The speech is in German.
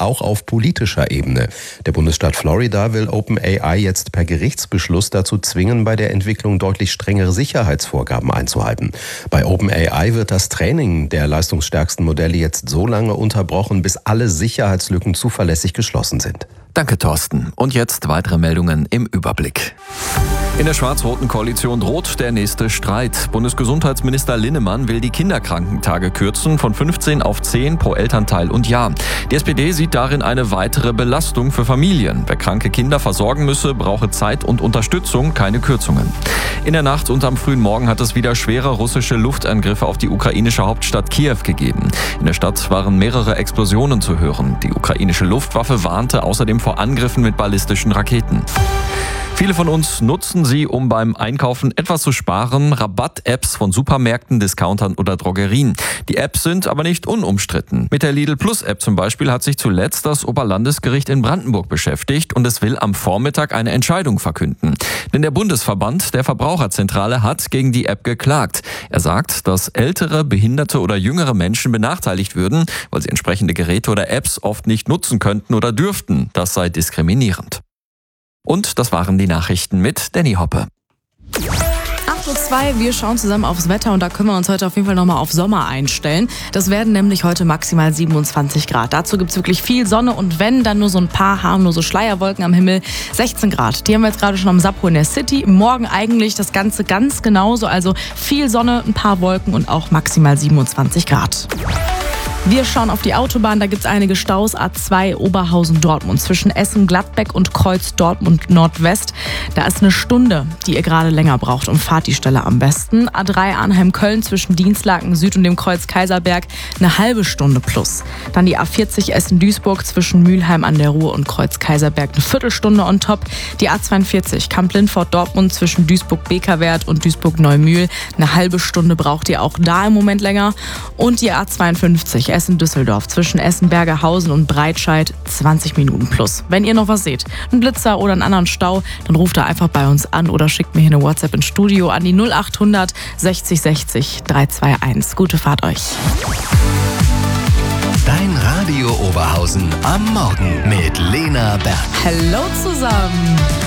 auch auf politischer Ebene. Der Bundesstaat Florida will OpenAI jetzt per Gerichtsbeschluss dazu zwingen, bei der Entwicklung deutlich strengere Sicherheitsvorgaben einzuhalten. Bei OpenAI wird das Training der leistungsstärksten Modelle jetzt so lange unterbrochen, bis alle Sicherheitslücken zuverlässig geschlossen sind. Danke, Thorsten. Und jetzt weitere Meldungen im Überblick. In der schwarz-roten Koalition droht der nächste Streit. Bundesgesundheitsminister Linnemann will die Kinderkrankentage kürzen von 15 auf 10 pro Elternteil und Jahr. Die SPD sieht darin eine weitere Belastung für Familien. Wer kranke Kinder versorgen müsse, brauche Zeit und Unterstützung, keine Kürzungen. In der Nacht und am frühen Morgen hat es wieder schwere russische Luftangriffe auf die ukrainische Hauptstadt Kiew gegeben. In der Stadt waren mehrere Explosionen zu hören. Die ukrainische Luftwaffe warnte außerdem vor Angriffen mit ballistischen Raketen. Viele von uns nutzen sie, um beim Einkaufen etwas zu sparen. Rabatt-Apps von Supermärkten, Discountern oder Drogerien. Die Apps sind aber nicht unumstritten. Mit der Lidl Plus App zum Beispiel hat sich zuletzt das Oberlandesgericht in Brandenburg beschäftigt und es will am Vormittag eine Entscheidung verkünden. Denn der Bundesverband der Verbraucherzentrale hat gegen die App geklagt. Er sagt, dass ältere, behinderte oder jüngere Menschen benachteiligt würden, weil sie entsprechende Geräte oder Apps oft nicht nutzen könnten oder dürften. Das sei diskriminierend. Und das waren die Nachrichten mit Danny Hoppe. 8:02 Uhr, wir schauen zusammen aufs Wetter und da können wir uns heute auf jeden Fall nochmal auf Sommer einstellen. Das werden nämlich heute maximal 27 Grad. Dazu gibt es wirklich viel Sonne und wenn, dann nur so ein paar harmlose Schleierwolken am Himmel. 16 Grad, die haben wir jetzt gerade schon am Sappo in der City. Morgen eigentlich das Ganze ganz genauso, also viel Sonne, ein paar Wolken und auch maximal 27 Grad. Wir schauen auf die Autobahn, da gibt es einige Staus. A2 Oberhausen-Dortmund zwischen Essen-Gladbeck und Kreuz Dortmund-Nordwest. Da ist eine Stunde, die ihr gerade länger braucht, fahrt die Stelle am besten. A3 Arnheim-Köln zwischen Dienstlaken Süd und dem Kreuz Kaiserberg eine halbe Stunde plus. Dann die A40 Essen-Duisburg zwischen Mülheim an der Ruhr und Kreuz Kaiserberg eine Viertelstunde on top. Die A42 Kamp-Lindfort-Dortmund zwischen Duisburg-Bekerwert und Duisburg-Neumühl eine halbe Stunde braucht ihr auch da im Moment länger. Und die A52 Essen-Düsseldorf zwischen Essen-Bergerhausen und Breitscheid 20 Minuten plus. Wenn ihr noch was seht, einen Blitzer oder einen anderen Stau, dann ruft da einfach bei uns an oder schickt mir hier eine WhatsApp ins Studio an die 0800 60 60 321. Gute Fahrt euch. Dein Radio Oberhausen am Morgen mit Lena Berg. Hallo zusammen.